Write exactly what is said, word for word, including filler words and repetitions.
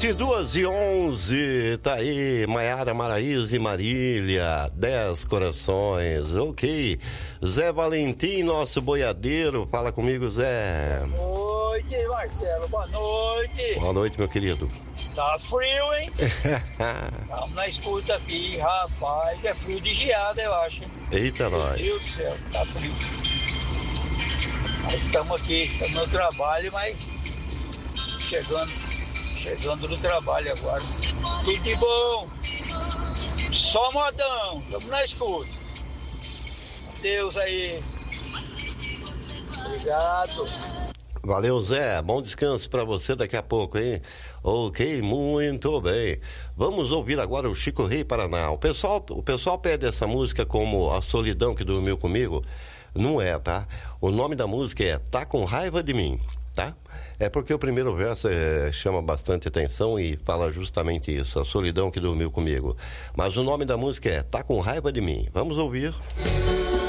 vinte e duas e onze, tá aí, Maiara, Maraíza e Marília, dez corações, ok. Zé Valentim, nosso boiadeiro, fala comigo, Zé. Boa noite, Marcelo, boa noite. Boa noite, meu querido. Tá frio, hein? Estamos na escuta aqui, rapaz, é frio de geada, eu acho. Eita, nós. Meu Deus do céu, tá frio. Nós estamos aqui, estamos no trabalho, mas chegando, chegando no trabalho agora. Tudo de bom. Só modão, estamos na escuta. Deus aí. Obrigado. Valeu, Zé. Bom descanso pra você daqui a pouco, hein? Ok, muito bem. Vamos ouvir agora o Chico Rei Paraná. O pessoal, o pessoal pede essa música como A Solidão que Dormiu Comigo. Não é, tá? O nome da música é Tá Com Raiva de Mim, tá? É porque o primeiro verso é, chama bastante atenção e fala justamente isso, a solidão que dormiu comigo. Mas o nome da música é Tá Com Raiva de Mim. Vamos ouvir.